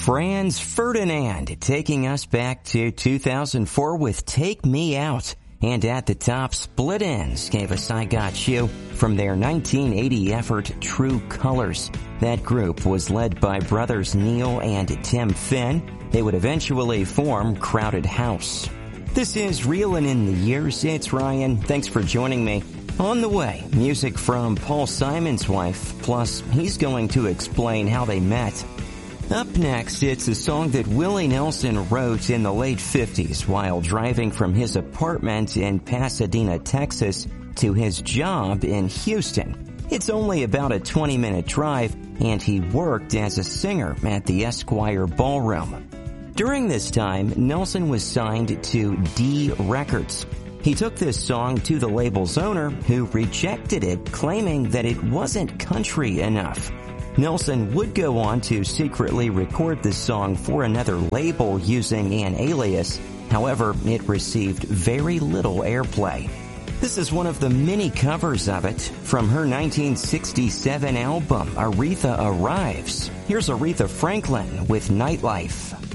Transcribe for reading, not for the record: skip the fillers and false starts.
Franz Ferdinand taking us back to 2004 with Take Me Out. And at the top, Split Enz gave us I Got You from their 1980 effort True Colors. That group was led by brothers Neil and Tim Finn. They would eventually form Crowded House. This is Reelin' in the Years. It's Ryan. Thanks for joining me. On the way, music from Paul Simon's wife, plus he's going to explain how they met. Up next, it's a song that Willie Nelson wrote in the late 50s while driving from his apartment in Pasadena, Texas to his job in Houston. It's only about a 20-minute drive, and he worked as a singer at the Esquire Ballroom. During this time, Nelson was signed to D Records. He took this song to the label's owner, who rejected it, claiming that it wasn't country enough. Nelson would go on to secretly record the song for another label using an alias. However, it received very little airplay. This is one of the many covers of it from her 1967 album, Aretha Arrives. Here's Aretha Franklin with Nightlife.